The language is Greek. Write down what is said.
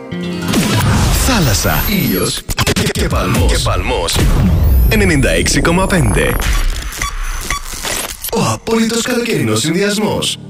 Θάλασσα, ήλιος και παλμός. 96,5. Ο απόλυτος καλοκαιρινός συνδυασμός.